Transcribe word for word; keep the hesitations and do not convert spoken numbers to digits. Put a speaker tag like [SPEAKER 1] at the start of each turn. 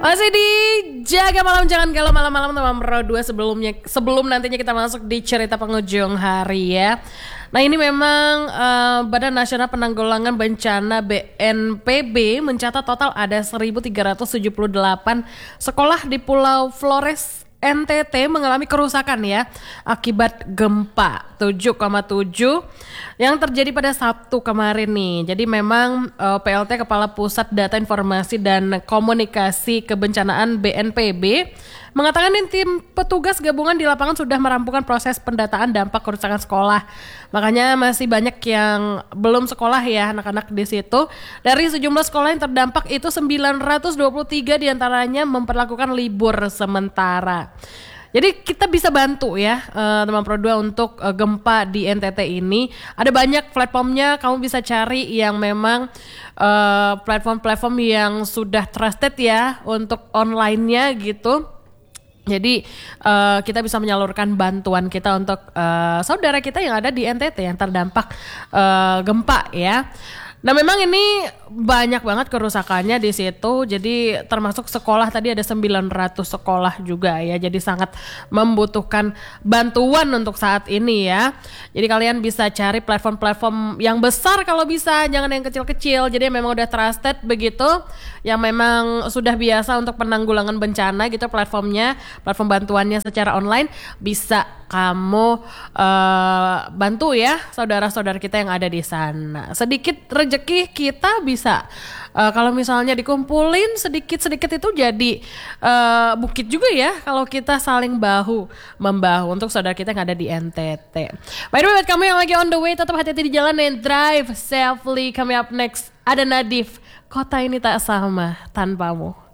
[SPEAKER 1] Masih di Jaga Malam Jangan Galau malam-malam teman Pro dua sebelumnya sebelum nantinya kita masuk di cerita penghujung hari ya. Nah ini memang uh, Badan Nasional Penanggulangan Bencana B N P B mencatat total ada seribu tiga ratus tujuh puluh delapan sekolah di Pulau Flores N T T mengalami kerusakan ya akibat gempa tujuh koma tujuh yang terjadi pada Sabtu kemarin nih. Jadi memang uh, P L T Kepala Pusat Data Informasi dan Komunikasi Kebencanaan B N P B mengatakan ini tim petugas gabungan di lapangan sudah merampungkan proses pendataan dampak kerusakan sekolah. Makanya masih banyak yang belum sekolah ya anak-anak di situ. Dari sejumlah sekolah yang terdampak itu sembilan ratus dua puluh tiga diantaranya memperlakukan libur sementara. Jadi kita bisa bantu ya uh, teman Pro dua untuk uh, gempa di N T T ini. Ada banyak platformnya, kamu bisa cari yang memang uh, platform-platform yang sudah trusted ya untuk online-nya gitu. Jadi uh, kita bisa menyalurkan bantuan kita untuk uh, saudara kita yang ada di N T T yang terdampak uh, gempa ya. Nah memang ini banyak banget kerusakannya di situ. Jadi termasuk sekolah tadi ada sembilan ratus sekolah juga ya. Jadi sangat membutuhkan bantuan untuk saat ini ya. Jadi kalian bisa cari platform-platform yang besar kalau bisa, jangan yang kecil-kecil. Jadi memang udah trusted begitu, yang memang sudah biasa untuk penanggulangan bencana gitu platformnya, platform bantuannya secara online bisa kamu uh, bantu ya saudara-saudara kita yang ada di sana. Sedikit rezeki kita bisa uh, kalau misalnya dikumpulin sedikit-sedikit itu jadi uh, bukit juga ya kalau kita saling bahu membahu untuk saudara kita yang ada di N T T. By the way, buat kamu yang lagi on the way tetap hati-hati di jalan and drive safely. Coming up next ada Nadif, Kota Ini Tak Sama Tanpamu.